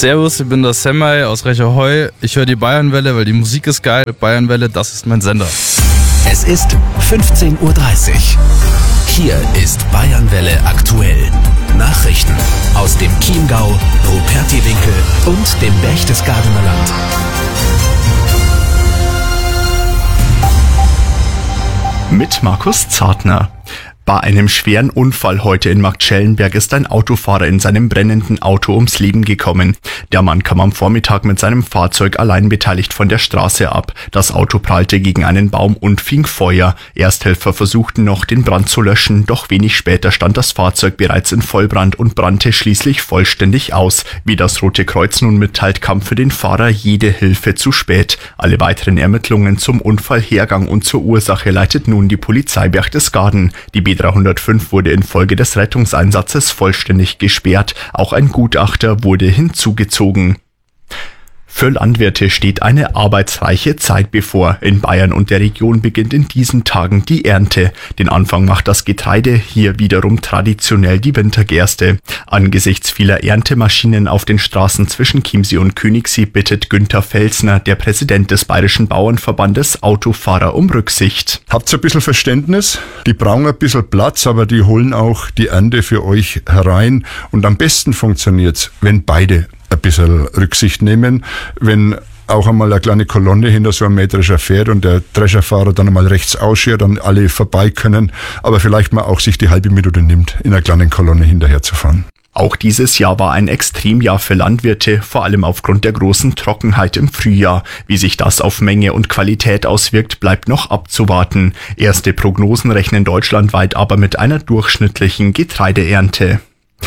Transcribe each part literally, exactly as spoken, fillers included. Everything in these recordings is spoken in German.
Servus, ich bin der Semmai aus Recherheu. Ich höre die Bayernwelle, weil die Musik ist geil. Bayernwelle, das ist mein Sender. Es ist fünfzehn Uhr dreißig. Hier ist Bayernwelle aktuell. Nachrichten aus dem Chiemgau, Rupertiwinkel und dem Berchtesgadener Land. Mit Markus Zartner. Bei einem schweren Unfall heute in Marktschellenberg ist ein Autofahrer in seinem brennenden Auto ums Leben gekommen. Der Mann kam am Vormittag mit seinem Fahrzeug allein beteiligt von der Straße ab. Das Auto prallte gegen einen Baum und fing Feuer. Ersthelfer versuchten noch, den Brand zu löschen, doch wenig später stand das Fahrzeug bereits in Vollbrand und brannte schließlich vollständig aus. Wie das Rote Kreuz nun mitteilt, kam für den Fahrer jede Hilfe zu spät. Alle weiteren Ermittlungen zum Unfallhergang und zur Ursache leitet nun die Polizei Berchtesgaden. Die B dreihundertfünf wurde infolge des Rettungseinsatzes vollständig gesperrt. Auch ein Gutachter wurde hinzugezogen. Für Landwirte steht eine arbeitsreiche Zeit bevor. In Bayern und der Region beginnt in diesen Tagen die Ernte. Den Anfang macht das Getreide, hier wiederum traditionell die Wintergerste. Angesichts vieler Erntemaschinen auf den Straßen zwischen Chiemsee und Königssee bittet Günther Felsner, der Präsident des Bayerischen Bauernverbandes, Autofahrer um Rücksicht. Habt ein bisschen Verständnis, die brauchen ein bisschen Platz, aber die holen auch die Ernte für euch herein. Und am besten funktioniert's, wenn beide ein bisschen Rücksicht nehmen, wenn auch einmal eine kleine Kolonne hinter so einem Mähdrescher fährt und der Drescherfahrer dann einmal rechts ausschert, dann alle vorbei können, aber vielleicht mal auch sich die halbe Minute nimmt, in einer kleinen Kolonne hinterher zu fahren. Auch dieses Jahr war ein Extremjahr für Landwirte, vor allem aufgrund der großen Trockenheit im Frühjahr. Wie sich das auf Menge und Qualität auswirkt, bleibt noch abzuwarten. Erste Prognosen rechnen deutschlandweit aber mit einer durchschnittlichen Getreideernte.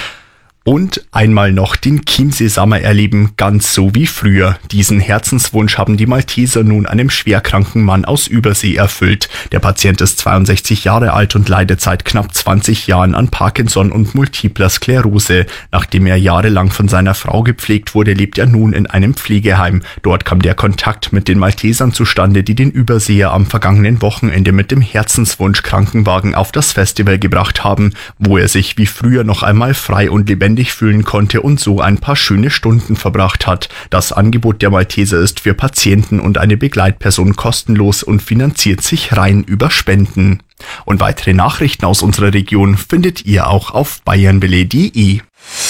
Und einmal noch den Chiemsee-Sommer erleben, ganz so wie früher. Diesen Herzenswunsch haben die Malteser nun einem schwerkranken Mann aus Übersee erfüllt. Der Patient ist zweiundsechzig Jahre alt und leidet seit knapp zwanzig Jahren an Parkinson und multipler Sklerose. Nachdem er jahrelang von seiner Frau gepflegt wurde, lebt er nun in einem Pflegeheim. Dort kam der Kontakt mit den Maltesern zustande, die den Überseer am vergangenen Wochenende mit dem Herzenswunsch Krankenwagen auf das Festival gebracht haben, wo er sich wie früher noch einmal frei und lebendig fühlen konnte und so ein paar schöne Stunden verbracht hat. Das Angebot der Malteser ist für Patienten und eine Begleitperson kostenlos und finanziert sich rein über Spenden. Und weitere Nachrichten aus unserer Region findet ihr auch auf bayernwelle punkt de.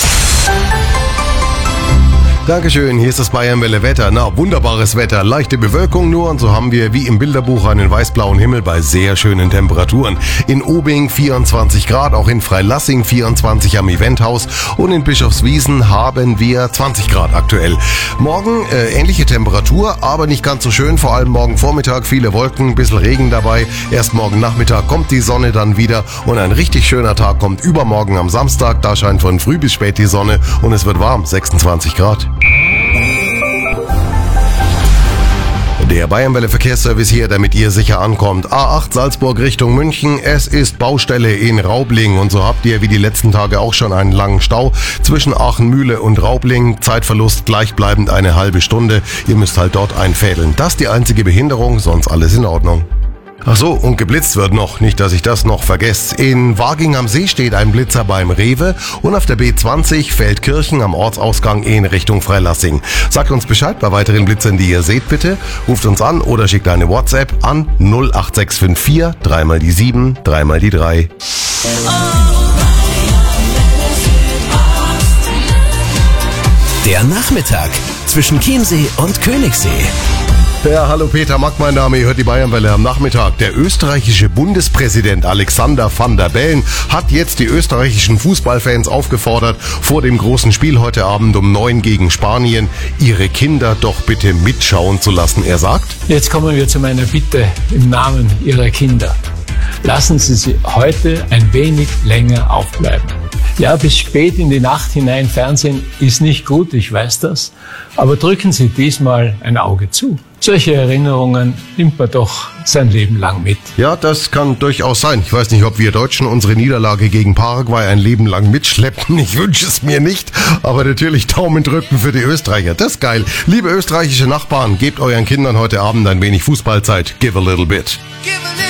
Dankeschön, hier ist das Bayernwelle Wetter. Na, wunderbares Wetter, leichte Bewölkung nur und so haben wir wie im Bilderbuch einen weiß-blauen Himmel bei sehr schönen Temperaturen. In Obing vierundzwanzig Grad, auch in Freilassing vierundzwanzig am Eventhaus und in Bischofswiesen haben wir zwanzig Grad aktuell. Morgen äh, ähnliche Temperatur, aber nicht ganz so schön, vor allem morgen Vormittag viele Wolken, ein bisschen Regen dabei. Erst morgen Nachmittag kommt die Sonne dann wieder und ein richtig schöner Tag kommt übermorgen am Samstag. Da scheint von früh bis spät die Sonne und es wird warm, sechsundzwanzig Grad. Der Bayernwelle Verkehrsservice hier, damit ihr sicher ankommt. A acht Salzburg Richtung München. Es ist Baustelle in Raubling und so habt ihr wie die letzten Tage auch schon einen langen Stau zwischen Aachenmühle und Raubling. Zeitverlust gleichbleibend eine halbe Stunde. Ihr müsst halt dort einfädeln. Das ist die einzige Behinderung, sonst alles in Ordnung. Ach so, und geblitzt wird noch, nicht, dass ich das noch vergesse. In Waging am See steht ein Blitzer beim Rewe und auf der B zwanzig Feldkirchen am Ortsausgang in Richtung Freilassing. Sagt uns Bescheid bei weiteren Blitzern, die ihr seht, bitte. Ruft uns an oder schickt eine WhatsApp an null acht sechs fünf vier, dreimal die sieben, dreimal die drei. Der Nachmittag zwischen Chiemsee und Königssee. Ja, hallo Peter Mack, mein Name, ihr hört die Bayernwelle am Nachmittag. Der österreichische Bundespräsident Alexander Van der Bellen hat jetzt die österreichischen Fußballfans aufgefordert, vor dem großen Spiel heute Abend um neun gegen Spanien ihre Kinder doch bitte mitschauen zu lassen. Er sagt: Jetzt kommen wir zu meiner Bitte im Namen Ihrer Kinder. Lassen Sie sie heute ein wenig länger aufbleiben. Ja, bis spät in die Nacht hinein Fernsehen ist nicht gut, ich weiß das. Aber drücken Sie diesmal ein Auge zu. Solche Erinnerungen nimmt man doch sein Leben lang mit. Ja, das kann durchaus sein. Ich weiß nicht, ob wir Deutschen unsere Niederlage gegen Paraguay ein Leben lang mitschleppen. Ich wünsche es mir nicht. Aber natürlich Daumen drücken für die Österreicher. Das ist geil. Liebe österreichische Nachbarn, gebt euren Kindern heute Abend ein wenig Fußballzeit. Give a little bit.